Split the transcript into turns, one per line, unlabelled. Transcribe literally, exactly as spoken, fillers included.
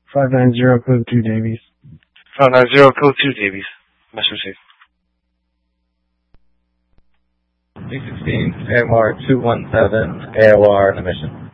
five nine zero code two Davies.
five nine zero code two Davies. Message received.
B sixteen, A O R two one seven, A O R on the mission.